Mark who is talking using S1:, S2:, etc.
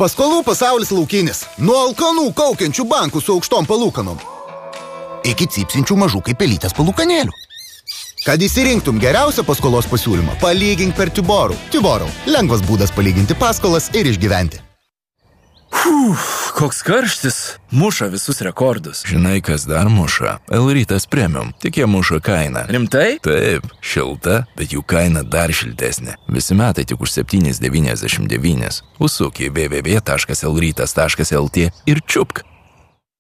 S1: Paskolų pasaulis laukinis. Nuo alkanų kaukiančių bankų su aukštom palūkanom iki cypsinčių mažų kaip pelytės palūkanėlių. Kad įsirinktum geriausią paskolos pasiūlymą, palygink per Tiborų. Tiborų – lengvas būdas palyginti paskolas ir išgyventi.
S2: Koks karštis. Muša visus rekordus.
S3: Žinai, kas dar muša? L-Rytas Premium. Tik jie muša kainą.
S2: Rimtai?
S3: Taip, šilta, bet jų kaina dar šiltesnė. Visi metai tik už 7,99. Užsuk į www.lrytas.lt ir čiupk.